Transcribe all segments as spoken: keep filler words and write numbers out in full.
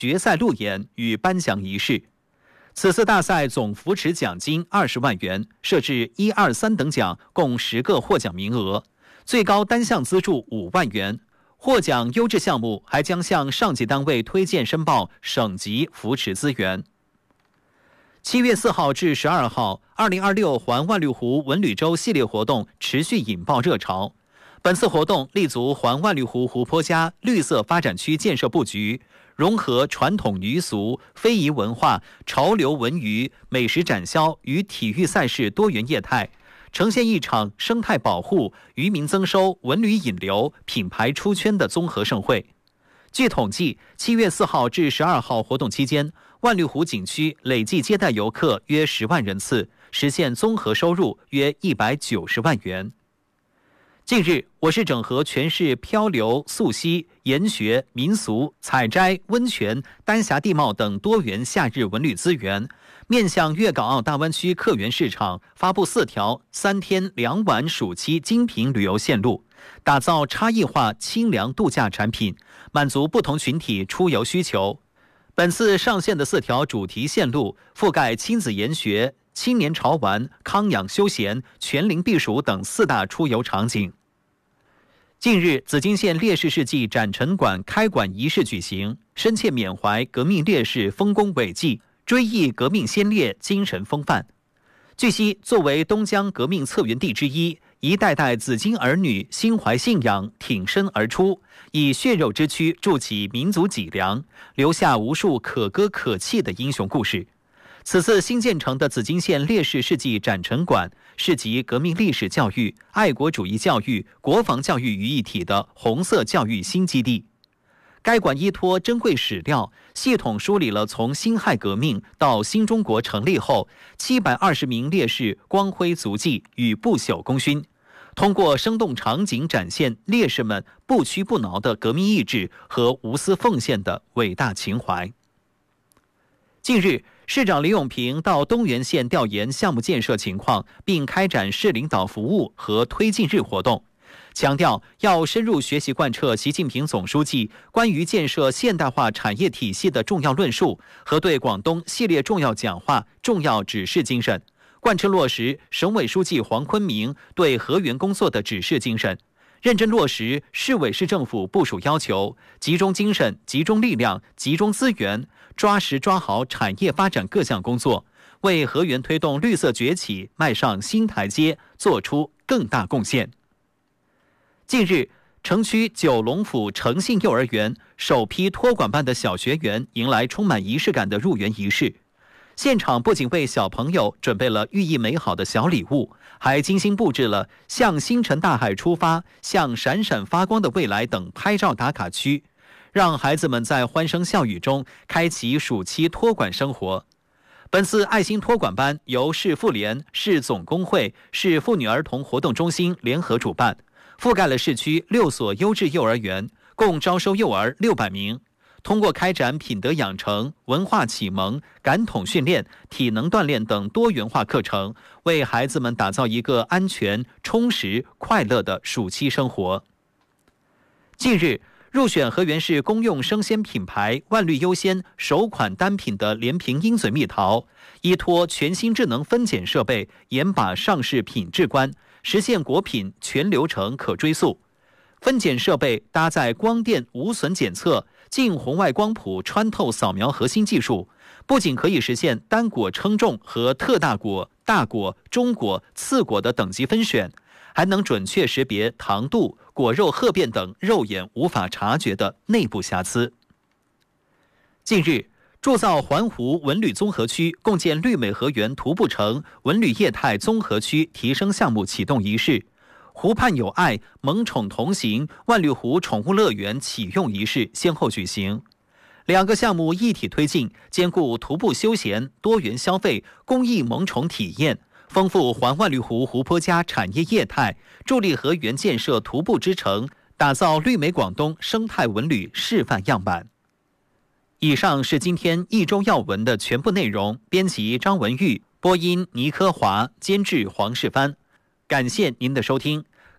决赛路演与颁奖仪式。此次大赛总扶持奖金二十万元，设置一二三等奖，共十个获奖名额，最高单项资助五万元。获奖优质项目还将向上级单位推荐申报省级扶持资源。七月四号至十二号，二零二六环万绿湖文旅周系列活动持续引爆热潮。本次活动立足环万绿湖湖泊加绿色发展区建设布局，融合传统渔俗、非遗文化、潮流文娱、美食展销与体育赛事多元业态，呈现一场生态保护、渔民增收、文旅引流、品牌出圈的综合盛会。据统计，七月四号至十二号活动期间，万绿湖景区累计接待游客约十万人次，实现综合收入约一百九十万元。近日，我市整合全市漂流、溯溪、研学、民俗、采摘、温泉、丹霞地貌等多元夏日文旅资源，面向粤港澳大湾区客源市场，发布四条三天两晚暑期精品旅游线路，打造差异化清凉度假产品，满足不同群体出游需求。本次上线的四条主题线路覆盖亲子研学、青年潮玩、康养休闲、全龄避暑等四大出游场景。近日，紫金县烈士事迹展陈馆开馆仪式举行，深切缅怀革命烈士丰功伟绩，追忆革命先烈精神风范。据悉，作为东江革命策源地之一，一代代紫金儿女心怀信仰，挺身而出，以血肉之躯筑起民族脊梁，留下无数可歌可泣的英雄故事。此次新建成的紫金县烈士事迹展陈馆是集革命历史教育、爱国主义教育、国防教育于一体的红色教育新基地。该馆依托珍贵史料，系统梳理了从辛亥革命到新中国成立后七百二十名烈士光辉足迹与不朽功勋，通过生动场景展现烈士们不屈不挠的革命意志和无私奉献的伟大情怀。近日，市长林永平到东源县调研项目建设情况，并开展市领导服务和推进日活动，强调要深入学习贯彻习近平总书记关于建设现代化产业体系的重要论述和对广东系列重要讲话重要指示精神，贯彻落实省委书记黄坤明对河源工作的指示精神，认真落实市委市政府部署要求，集中精神、集中力量、集中资源，抓实抓好产业发展各项工作，为河源推动绿色崛起迈上新台阶做出更大贡献。近日，城区九龙府诚信幼儿园首批托管班的小学员迎来充满仪式感的入园仪式。现场不仅为小朋友准备了寓意美好的小礼物，还精心布置了向星辰大海出发、向闪闪发光的未来等拍照打卡区，让孩子们在欢声笑语中开启暑期托管生活。本次爱心托管班由市妇联、市总工会、市妇女儿童活动中心联合主办，覆盖了市区六所优质幼儿园，共招收幼儿六百名。通过开展品德养成、文化启蒙、感统训练、体能锻炼等多元化课程，为孩子们打造一个安全、充实、快乐的暑期生活。近日，入选河源市公用生鲜品牌万绿优先首款单品的连屏鹰嘴蜜桃，依托全新智能分拣设备，严把上市品质关，实现果品全流程可追溯。分拣设备搭载光电无损检测、近红外光谱穿透扫描核心技术，不仅可以实现单果称重和特大果、大果、中果、次果的等级分选，还能准确识别糖度、果肉褐变等肉眼无法察觉的内部瑕疵。近日，铸造环湖文旅综合区共建绿美河源徒步城文旅业态综合区提升项目启动仪式，湖畔有爱、萌宠同行万绿湖宠物乐园启用仪式先后举行。两个项目一体推进，兼顾徒步休闲、多元消费、公益萌宠体验，丰富环万绿湖湖泊加产业业态，助力河源建设徒步之城，打造绿美广东生态文旅示范样板。以上是今天一周要闻的全部内容，编辑张文玉，播音倪科华，监制黄世帆。感谢您的收听。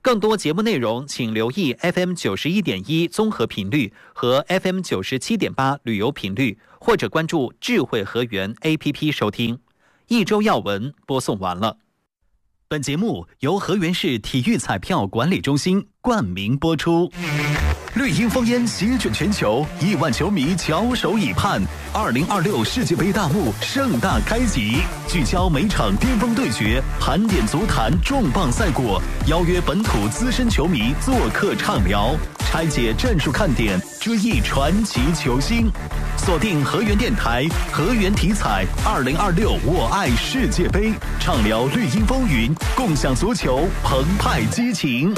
更多节目内容，请留意 F M 九十一点一综合频率和 F M 九十七点八旅游频率，或者关注智慧河源 A P P 收听。一周要闻播送完了。本节目由河源市体育彩票管理中心冠名播出。绿茵风烟席卷全球，亿万球迷翘首以盼。二零二六世界杯大幕盛大开启，聚焦每场巅峰对决，盘点足坛重磅赛果，邀约本土资深球迷做客畅聊，拆解战术看点，追忆传奇球星。锁定河源电台，河源体彩，二零二六我爱世界杯，畅聊绿茵风云，共享足球澎湃激情。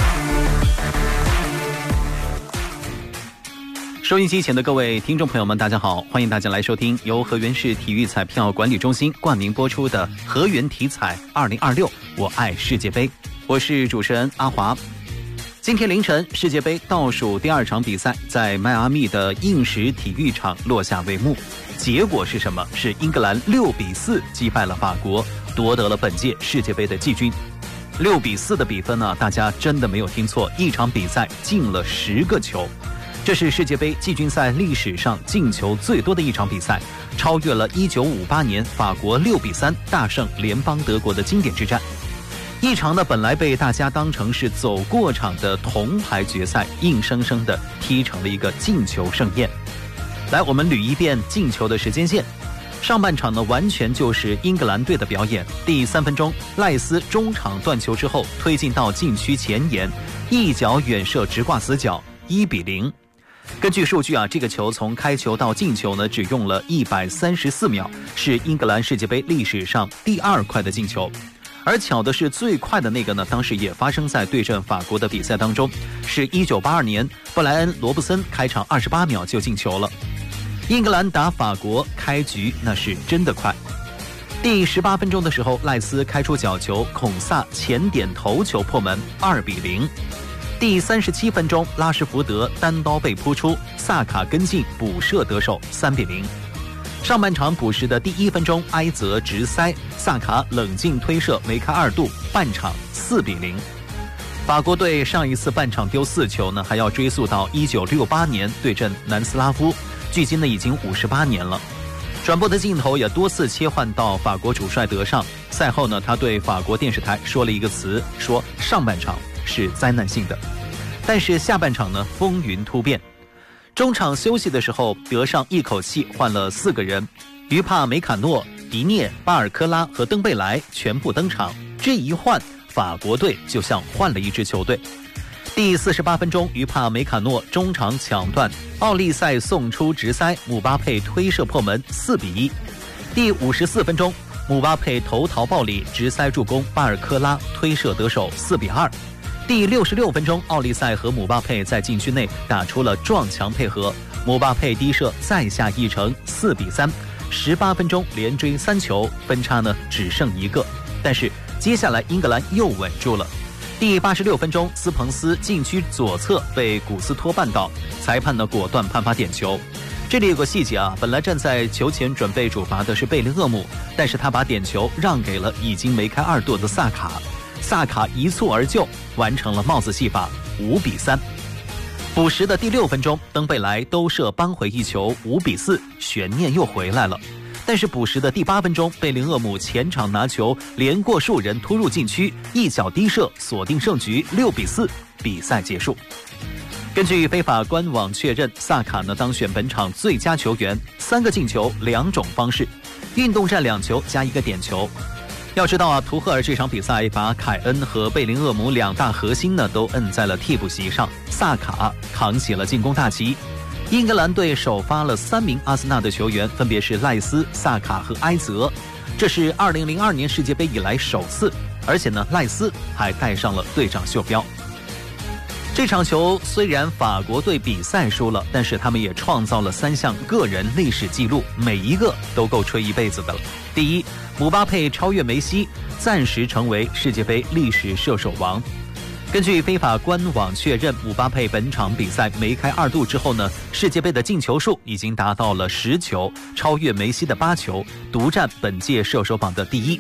收音机前的各位听众朋友们，大家好，欢迎大家来收听由河源市体育彩票管理中心冠名播出的河源体彩二零二六我爱世界杯，我是主持人阿华。今天凌晨，世界杯倒数第二场比赛在迈阿密的硬石体育场落下帷幕，结果是什么？是英格兰六比四击败了法国，夺得了本届世界杯的季军。六比四的比分呢，大家真的没有听错，一场比赛进了十个球。这是世界杯季军赛历史上进球最多的一场比赛，超越了一九五八年法国六比三大胜联邦德国的经典之战。一场呢本来被大家当成是走过场的铜牌决赛，硬生生的踢成了一个进球盛宴。来，我们捋一遍进球的时间线。上半场呢完全就是英格兰队的表演。第三分钟，赖斯中场断球之后推进到禁区前沿，一脚远射直挂死角，一比零。根据数据啊，这个球从开球到进球呢，只用了一百三十四秒，是英格兰世界杯历史上第二快的进球。而巧的是，最快的那个呢，当时也发生在对阵法国的比赛当中，是一九八二年布莱恩·罗布森开场二十八秒就进球了。英格兰打法国开局那是真的快。第十八分钟的时候，赖斯开出角球，孔萨前点头球破门，二比零。第三十七分钟，拉什福德单刀被扑出，萨卡跟进补射得手，三比零。上半场补时的第一分钟，埃泽直塞，萨卡冷静推射梅开二度，半场四比零。法国队上一次半场丢四球呢，还要追溯到一九六八年对阵南斯拉夫，距今呢已经五十八年了。转播的镜头也多次切换到法国主帅德尚，赛后呢，他对法国电视台说了一个词，说上半场是灾难性的，但是下半场呢风云突变。中场休息的时候，德尚一口气换了四个人，于帕梅卡诺、迪涅、巴尔科拉和登贝莱全部登场。这一换，法国队就像换了一支球队。第四十八分钟，于帕梅卡诺中场抢断，奥利塞送出直塞，姆巴佩推射破门，四比一。第五十四分钟，姆巴佩头逃暴里直塞助攻，巴尔科拉推射得手，四比二。第六十六分钟，奥利塞和姆巴佩在禁区内打出了撞墙配合，姆巴佩低射再下一城，四比三。十八分钟连追三球，分差呢只剩一个，但是接下来英格兰又稳住了。第八十六分钟，斯彭斯禁区左侧被古斯托绊倒，裁判呢果断判罚点球。这里有个细节啊，本来站在球前准备主罚的是贝林厄姆，但是他把点球让给了已经梅开二度的萨卡。萨卡一蹴而就，完成了帽子戏法，五比三。补时的第六分钟，登贝莱兜射扳回一球，五比四，悬念又回来了。但是补时的第八分钟，贝林厄姆前场拿球，连过数人突入禁区，一脚低射锁定胜局，六比四，比赛结束。根据非法官网确认，萨卡呢当选本场最佳球员，三个进球，两种方式，运动战两球加一个点球。要知道啊，图赫尔这场比赛把凯恩和贝林厄姆两大核心呢都摁在了替补席上，萨卡扛起了进攻大旗。英格兰队首发了三名阿森纳的球员，分别是赖斯、萨卡和埃泽，这是二零零二年世界杯以来首次，而且呢，赖斯还带上了队长袖标。这场球虽然法国队比赛输了，但是他们也创造了三项个人历史纪录，每一个都够吹一辈子的了。第一，姆巴佩超越梅西，暂时成为世界杯历史射手王。根据非法官网确认，姆巴佩本场比赛梅开二度之后呢，世界杯的进球数已经达到了十球，超越梅西的八球，独占本届射手榜的第一。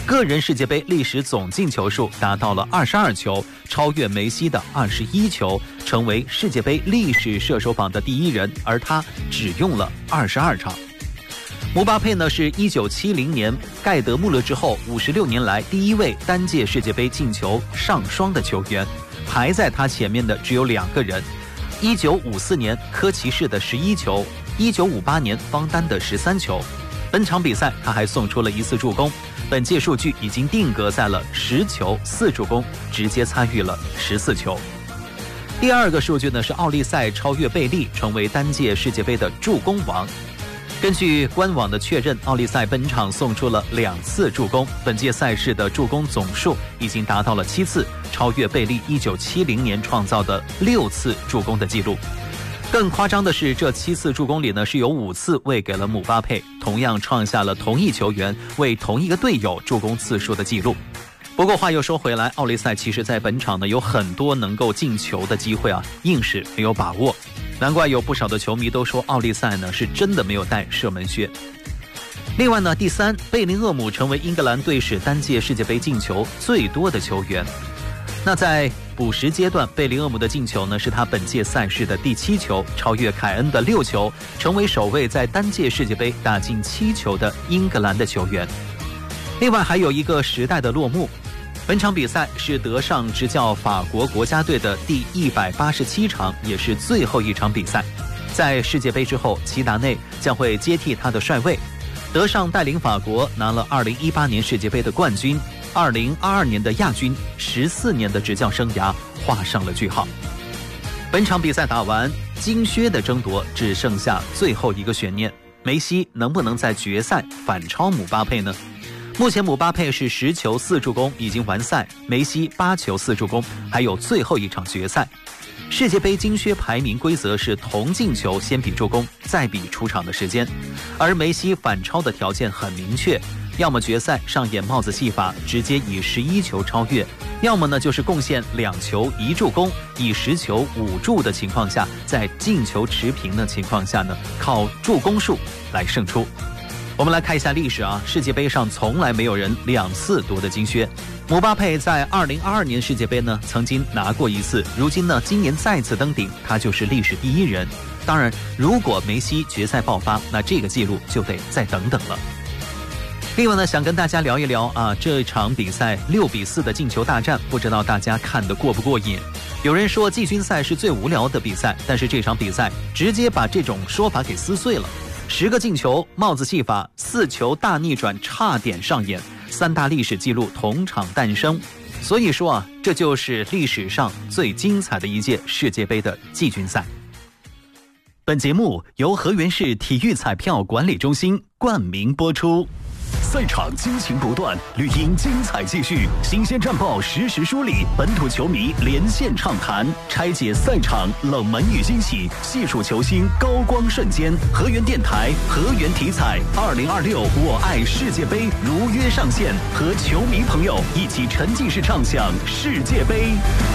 个人世界杯历史总进球数达到了二十二球，超越梅西的二十一球，成为世界杯历史射手榜的第一人，而他只用了二十二场。姆巴佩呢是一九七零年盖德穆勒之后五十六年来第一位单届世界杯进球上双的球员，排在他前面的只有两个人，一九五四年科奇士的十一球，一九五八年方丹的十三球。本场比赛他还送出了一次助攻，本届数据已经定格在了十球四助攻，直接参与了十四球。第二个数据呢是奥利赛超越贝利，成为单届世界杯的助攻王。根据官网的确认，奥利赛本场送出了两次助攻，本届赛事的助攻总数已经达到了七次，超越贝利一九七零年创造的六次助攻的记录。更夸张的是，这七次助攻里呢是有五次喂给了姆巴佩，同样创下了同一球员为同一个队友助攻次数的记录。不过话又说回来，奥利赛其实在本场呢有很多能够进球的机会啊，硬是没有把握。难怪有不少的球迷都说奥利赛呢是真的没有带射门靴。另外呢，第三，贝林厄姆成为英格兰队史单届世界杯进球最多的球员。那在补时阶段，贝林厄姆的进球呢是他本届赛事的第七球，超越凯恩的六球，成为首位在单届世界杯打进七球的英格兰的球员。另外还有一个时代的落幕，本场比赛是德尚执教法国国家队的第一百八十七场，也是最后一场比赛。在世界杯之后，齐达内将会接替他的帅位。德尚带领法国拿了二零一八年世界杯的冠军，二零二二年的亚军，十四年的执教生涯画上了句号。本场比赛打完，金靴的争夺只剩下最后一个悬念，梅西能不能在决赛反超姆巴佩呢？目前姆巴佩是十球四助攻已经完赛，梅西八球四助攻，还有最后一场决赛。世界杯金靴排名规则是同进球先比助攻，再比出场的时间，而梅西反超的条件很明确，要么决赛上演帽子戏法，直接以十一球超越，要么呢就是贡献两球一助攻，以十球五助的情况下，在进球持平的情况下呢，靠助攻数来胜出。我们来看一下历史啊，世界杯上从来没有人两次夺得金靴。姆巴佩在二零二二年世界杯呢曾经拿过一次，如今呢今年再次登顶，他就是历史第一人。当然，如果梅西决赛爆发，那这个记录就得再等等了。另外呢，想跟大家聊一聊啊，这场比赛六比四的进球大战，不知道大家看得过不过瘾？有人说季军赛是最无聊的比赛，但是这场比赛直接把这种说法给撕碎了。十个进球，帽子戏法，四球大逆转差点上演，三大历史记录同场诞生。所以说啊，这就是历史上最精彩的一届世界杯的季军赛。本节目由河源市体育彩票管理中心冠名播出。 赛场激情不断，绿茵精彩继续，新鲜战报实时梳理，本土球迷连线畅谈，拆解赛场冷门与惊喜，细数球星高光瞬间。河源电台河源体彩二零二六我爱世界杯如约上线，和球迷朋友一起沉浸式畅享世界杯。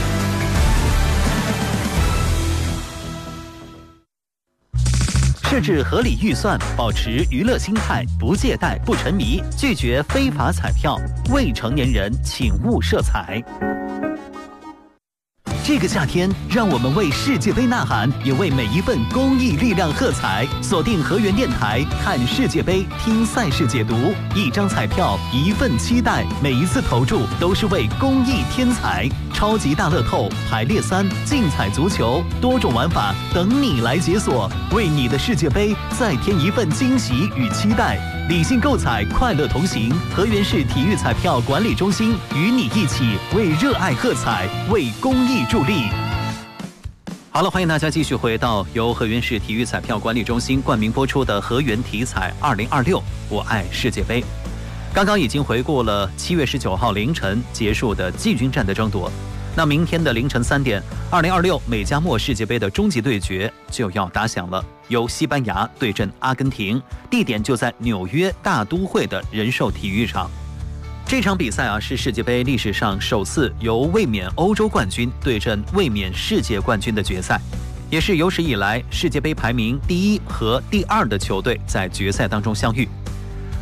设置合理预算，保持娱乐心态，不借贷不沉迷，拒绝非法彩票。未成年人请勿涉彩。这个夏天，让我们为世界杯呐喊，也为每一份公益力量喝彩。锁定河源电台，看世界杯，听赛事解读。一张彩票，一份期待，每一次投注都是为公益添彩。超级大乐透、排列三、竞彩足球，多种玩法等你来解锁，为你的世界杯再添一份惊喜与期待。理性购彩，快乐同行。河源市体育彩票管理中心与你一起为热爱喝彩，为公益助力。好了，欢迎大家继续回到由河源市体育彩票管理中心冠名播出的河源体彩二零二六我爱世界杯。刚刚已经回顾了七月十九号凌晨结束的季军战的争夺，那明天的凌晨三点，二零二六美加墨世界杯的终极对决就要打响了，由西班牙对阵阿根廷，地点就在纽约大都会的人寿体育场。这场比赛啊，是世界杯历史上首次由卫冕欧洲冠军对阵卫冕世界冠军的决赛，也是有史以来世界杯排名第一和第二的球队在决赛当中相遇。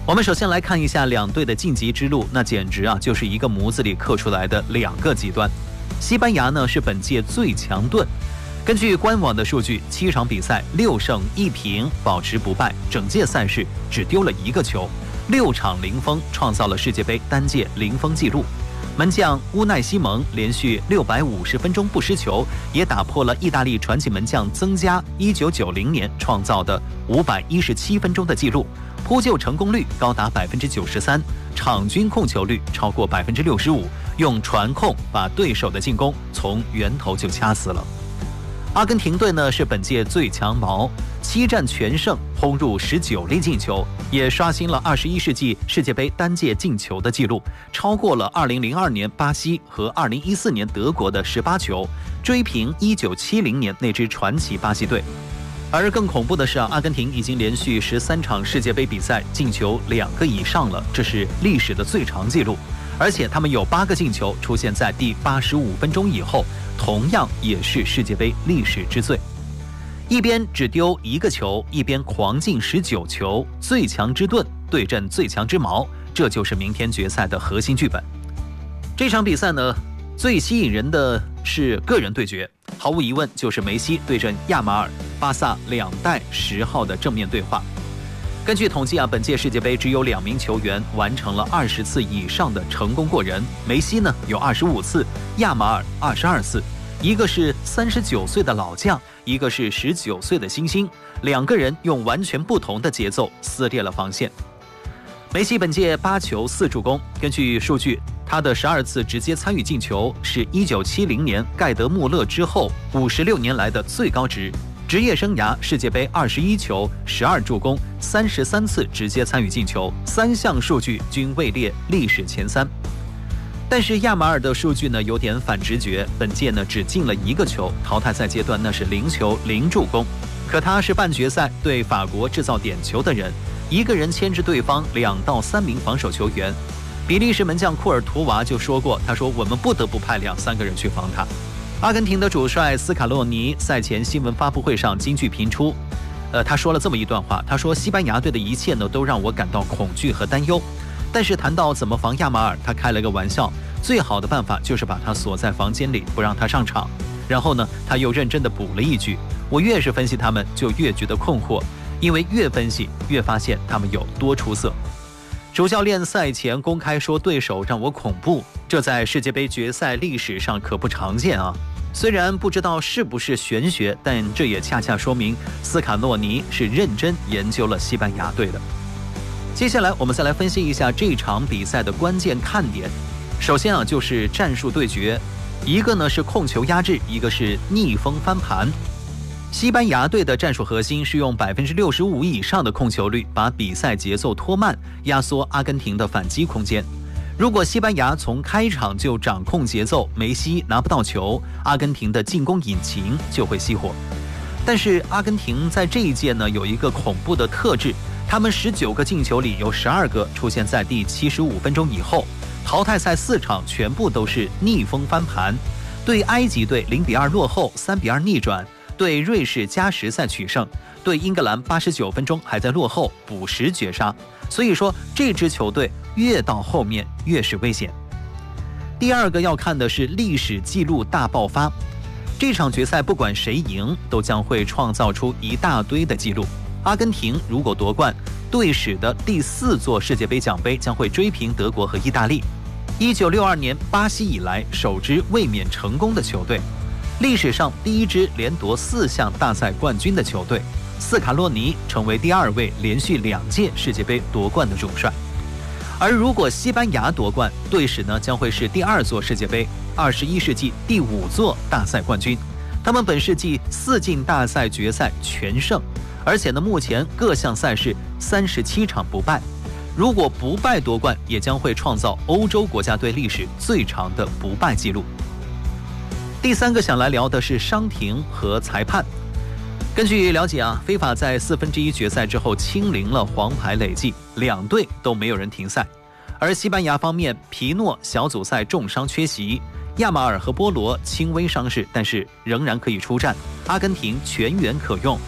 我们首先来看一下两队的晋级之路，那简直啊就是一个模子里刻出来的两个极端。西班牙呢是本届最强盾，根据官网的数据，七场比赛六胜一平，保持不败，整届赛事只丢了一个球，六场零封，创造了世界杯单届零封纪录。门将乌奈西蒙连续六百五十分钟不失球，也打破了意大利传奇门将增加一九九零年创造的五百一十七分钟的纪录。扑救成功率高达百分之九十三，场均控球率超过百分之六十五，用传控把对手的进攻从源头就掐死了。阿根廷队呢是本届最强矛，七战全胜，轰入十九粒进球，也刷新了二十一世纪世界杯单届进球的纪录，超过了二零零二年巴西和二零一四年德国的十八球，追平一九七零年那支传奇巴西队。而更恐怖的是啊，阿根廷已经连续十三场世界杯比赛进球两个以上了，这是历史的最长纪录。而且他们有八个进球出现在第八十五分钟以后，同样也是世界杯历史之最。一边只丢一个球，一边狂进十九球，最强之盾对阵最强之矛，这就是明天决赛的核心剧本。这场比赛呢，最吸引人的是个人对决，毫无疑问就是梅西对阵亚马尔，巴萨两代十号的正面对话。根据统计啊，本届世界杯只有两名球员完成了二十次以上的成功过人，梅西呢有二十五次，亚马尔二十二次，一个是三十九岁的老将，一个是十九岁的新星，两个人用完全不同的节奏撕裂了防线。梅西本届八球四助攻，根据数据，他的十二次直接参与进球是一九七零年盖德穆勒之后五十六年来的最高值。职业生涯世界杯二十一球十二助攻，三十三次直接参与进球，三项数据均位列历史前三。但是亚马尔的数据呢有点反直觉，本届呢只进了一个球，淘汰赛阶段那是零球零助攻。可他是半决赛对法国制造点球的人，一个人牵制对方两到三名防守球员。比利时门将库尔图瓦就说过，他说我们不得不派两三个人去防他。阿根廷的主帅斯卡洛尼赛前新闻发布会上金句频出，呃，他说了这么一段话，他说西班牙队的一切呢都让我感到恐惧和担忧，但是谈到怎么防亚马尔，他开了个玩笑，最好的办法就是把他锁在房间里，不让他上场。然后呢，他又认真地补了一句，我越是分析他们就越觉得困惑，因为越分析越发现他们有多出色。主教练赛前公开说对手让我恐怖，这在世界杯决赛历史上可不常见啊。虽然不知道是不是玄学，但这也恰恰说明斯卡洛尼是认真研究了西班牙队的。接下来我们再来分析一下这场比赛的关键看点。首先啊，就是战术对决，一个呢是控球压制，一个是逆风翻盘。西班牙队的战术核心是用百分之六十五以上的控球率，把比赛节奏拖慢，压缩阿根廷的反击空间。如果西班牙从开场就掌控节奏，梅西拿不到球，阿根廷的进攻引擎就会熄火。但是阿根廷在这一届呢有一个恐怖的特质，他们十九个进球里有十二个出现在第七十五分钟以后，淘汰赛四场全部都是逆风翻盘。对埃及队零比二落后，三比二逆转；对瑞士加时赛取胜；对英格兰八十九分钟还在落后，补时绝杀。所以说这支球队越到后面越是危险。第二个要看的是历史纪录大爆发，这场决赛不管谁赢，都将会创造出一大堆的纪录。阿根廷如果夺冠，队史的第四座世界杯奖杯将会追平德国和意大利。一九六二年巴西以来首支卫冕成功的球队，历史上第一支连夺四项大赛冠军的球队。斯卡洛尼成为第二位连续两届世界杯夺冠的主帅。而如果西班牙夺冠，队史呢将会是第二座世界杯，二十一世纪第五座大赛冠军。他们本世纪四进大赛决赛全胜，而且呢目前各项赛事三十七场不败。如果不败夺冠，也将会创造欧洲国家队历史最长的不败纪录。第三个想来聊的是伤停和裁判。根据了解啊，非法在四分之一决赛之后清零了黄牌累计，两队都没有人停赛。而西班牙方面，皮诺小组赛重伤缺席，亚马尔和波罗轻微伤势，但是仍然可以出战。阿根廷全员可用，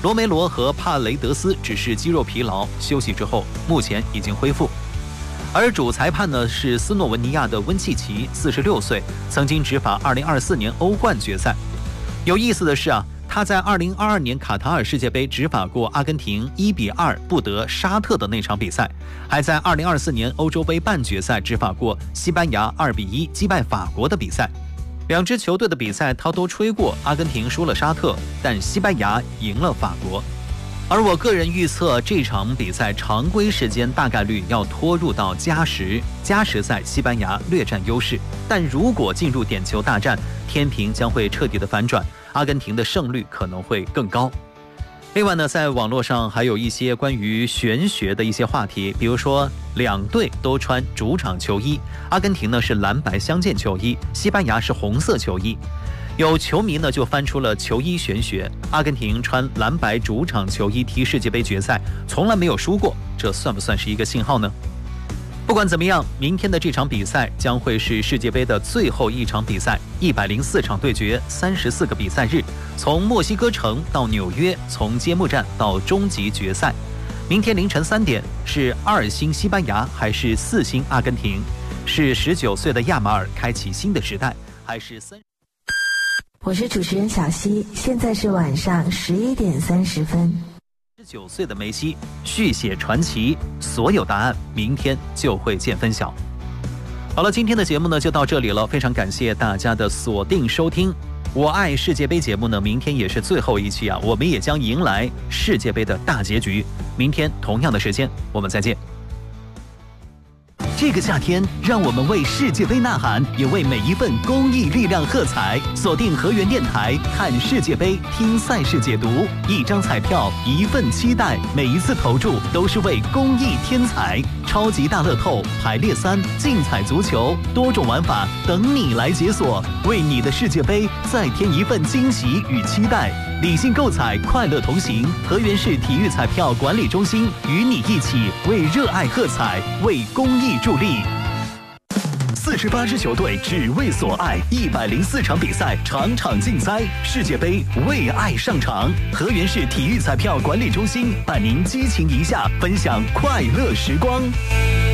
罗梅罗和帕雷德斯只是肌肉疲劳，休息之后目前已经恢复。而主裁判呢是斯洛文尼亚的温契奇，四十六岁，曾经执法二零二四年欧冠决赛。有意思的是啊，他在二零二二年卡塔尔世界杯执法过阿根廷一比二不得沙特的那场比赛，还在二零二四年欧洲杯半决赛执法过西班牙二比一击败法国的比赛。两支球队的比赛他都吹过，阿根廷输了沙特，但西班牙赢了法国。而我个人预测这场比赛常规时间大概率要拖入到加时，加时赛西班牙略占优势，但如果进入点球大战，天平将会彻底的反转，阿根廷的胜率可能会更高。另外呢，在网络上还有一些关于玄学的一些话题，比如说两队都穿主场球衣，阿根廷呢是蓝白相间球衣，西班牙是红色球衣。有球迷呢就翻出了球衣玄学，阿根廷穿蓝白主场球衣踢世界杯决赛，从来没有输过，这算不算是一个信号呢？不管怎么样，明天的这场比赛将会是世界杯的最后一场比赛，一百零四场对决，三十四个比赛日，从墨西哥城到纽约，从揭幕战到终极决赛。明天凌晨三点，是二星西班牙还是四星阿根廷？是十九岁的亚马尔开启新的时代，还是三？ 我是主持人小溪，现在是晚上十一点三十分。 十九岁的梅西续写传奇，所有答案明天就会见分晓。好了，今天的节目呢就到这里了，非常感谢大家的锁定收听。我爱世界杯节目呢，明天也是最后一期啊，我们也将迎来世界杯的大结局。明天同样的时间，我们再见。 这个夏天，让我们为世界杯呐喊，也为每一份公益力量喝彩。锁定河源电台，看世界杯，听赛事解读。一张彩票，一份期待，每一次投注都是为公益添彩。超级大乐透、排列三、竞彩足球，多种玩法等你来解锁，为你的世界杯再添一份惊喜与期待。理性购彩，快乐同行。河源市体育彩票管理中心与你一起为热爱喝彩，为公益助力。四十八支球队只为所爱，一百零四场比赛，场场竞猜，世界杯为爱上场。河源市体育彩票管理中心伴您激情一下，分享快乐时光。